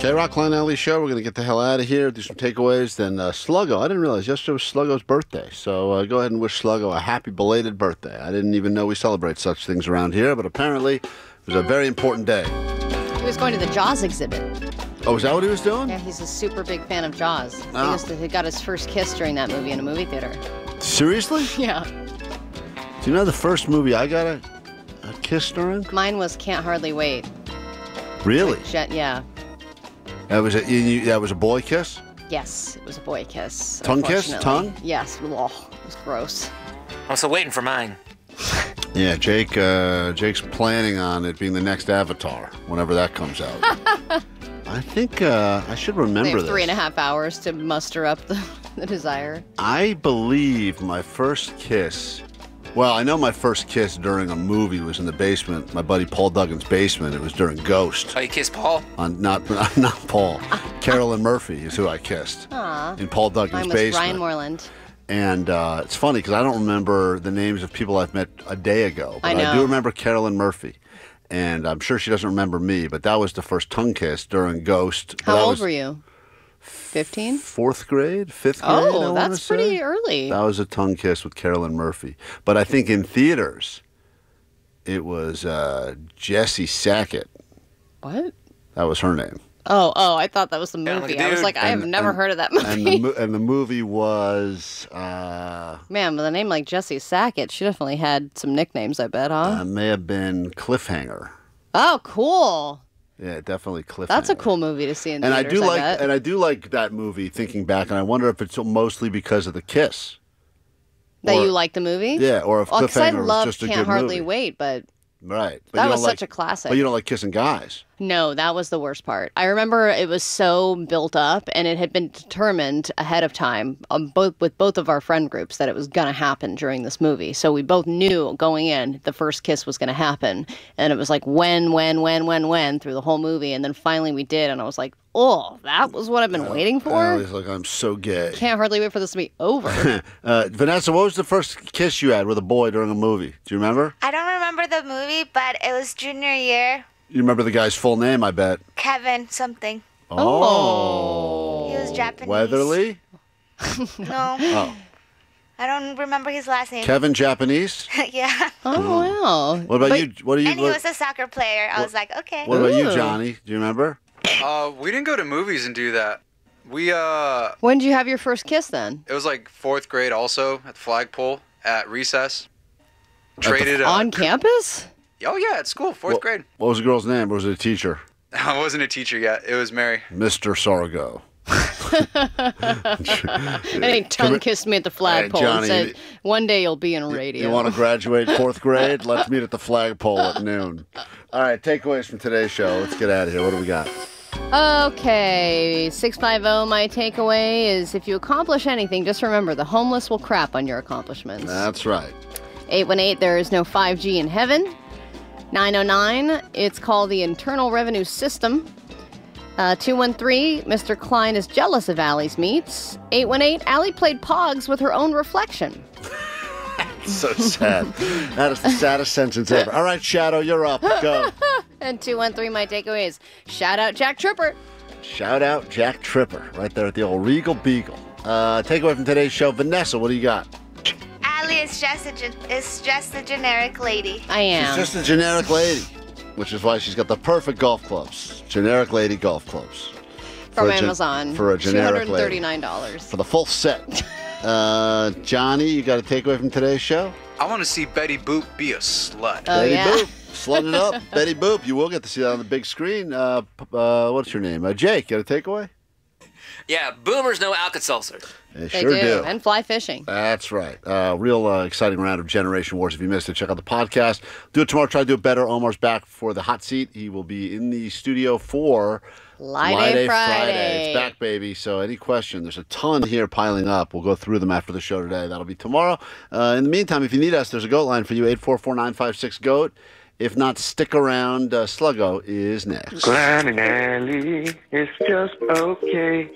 K-Rock, Klein Alley Show. We're going to get the hell out of here, do some takeaways. Then Sluggo. I didn't realize yesterday was Sluggo's birthday. So go ahead and wish Sluggo a happy belated birthday. I didn't even know we celebrate such things around here, but apparently it was a very important day. He was going to the Jaws exhibit. Oh, is that what he was doing? Yeah, he's a super big fan of Jaws. Oh. He got his first kiss during that movie in a movie theater. Seriously? Yeah. Do you know the first movie I got a kiss during? Mine was Can't Hardly Wait. Really? Yeah. That was a boy kiss? Yes, it was a boy kiss. Tongue kiss? Unfortunately. Tongue? Yes. Ugh, it was gross. I'm still waiting for mine. Yeah, Jake's planning on it being the next Avatar, whenever that comes out. I think I should They remember have this. 3.5 hours to muster up the desire. I believe my first kiss... Well, I know my first kiss during a movie was in the basement, my buddy Paul Duggan's basement. It was during Ghost. Oh, you kissed Paul? Not Paul. Carolyn Murphy is who I kissed. Aw. In Paul Duggan's Mine was basement. Ryan Moreland. And it's funny because I don't remember the names of people I've met a day ago. But I know. do remember Carolyn Murphy. And I'm sure she doesn't remember me, but that was the first tongue kiss during Ghost. How old were you? 15? Fourth grade? Fifth grade? I Oh, wanna that's say. pretty early. That was a tongue kiss with Carolyn Murphy. But I think in theaters, it was Jessie Sackett. What? That was her name. Oh, I thought that was the Yeah, movie. like a I was dude. like, I have never heard of that movie. And the movie was Man, with a name like Jessie Sackett, she definitely had some nicknames, I bet, huh? may have been Cliffhanger. Oh, cool. Yeah, definitely Cliffhanger. That's a cool movie to see in And theaters, bet. I do like that movie. Thinking back, and I wonder if it's mostly because of the kiss. That Or- you like the movie? Yeah, or if Well, because I Cliffhanger was love just a Can't good Hardly movie. Wait, but Right. But that you was don't such a classic. But you don't like kissing guys. No, that was the worst part. I remember it was so built up, and it had been determined ahead of time with both of our friend groups that it was going to happen during this movie. So we both knew going in the first kiss was going to happen. And it was like when through the whole movie. And then finally we did, and I was like, oh, that was what I've been waiting And I for? was like, I'm so gay. Can't hardly wait for this to be over. Vanessa, what was the first kiss you had with a boy during a movie? Do you remember? I don't remember the movie, but it was junior year. You remember the guy's full name, I bet. Kevin something. Oh. He was Japanese. Weatherly? No, Oh. I don't remember his last name. Kevin Japanese? Yeah. Oh, wow. What about But- you? What do you? And he was a soccer player. I was like, okay. What about you, Ooh. Johnny? Do you remember? We didn't go to movies and do that. When did you have your first kiss then? It was like fourth grade also at the flagpole at recess. Traded On campus? Oh yeah, at school, fourth grade. What was the girl's name? Or was it a teacher? I wasn't a teacher yet. It was Mary. Mr. Sargo. And he tongue kissed me at the flagpole Johnny, and said, one day you'll be in radio. You want to graduate fourth grade? Let's meet at the flagpole at noon. All right, takeaways from today's show. Let's get out of here. What do we got? Okay, 650, my takeaway is if you accomplish anything, just remember the homeless will crap on your accomplishments. That's right. 818, there is no 5G in heaven. 909, it's called the Internal Revenue System. 213, Mr. Klein is jealous of Allie's meats. 818, Allie played Pogs with her own reflection. So sad. That is the saddest sentence ever. All right, Shadow, you're up. Go. And 213, my takeaway is shout out Jack Tripper. Shout out Jack Tripper right there at the old Regal Beagle. Takeaway from today's show. Vanessa, what do you got? Allie is just a generic lady. I am. She's just a generic lady, which is why she's got the perfect golf clubs. Generic lady golf clubs. From For a gen- Amazon. for a generic lady. $239. For the full set. Johnny, you got a takeaway from today's show? I want to see Betty Boop be a slut. Oh, Betty yeah. Boop. Slutting it up. Betty Boop. You will get to see that on the big screen. What's your name? Jake, got a takeaway? Yeah, boomers know Alka-Seltzer. They They sure do. And fly fishing. That's right. Real exciting round of Generation Wars. If you missed it, check out the podcast. Do it tomorrow. Try to do it better. Omar's back for the hot seat. He will be in the studio for Lie Day Friday. It's back, baby. So any question, there's a ton here piling up. We'll go through them after the show today. That'll be tomorrow. In the meantime, if you need us, there's a GOAT line for you, 844-956-GOAT. If not, stick around. Sluggo is next. Klein and Alley, it's just okay.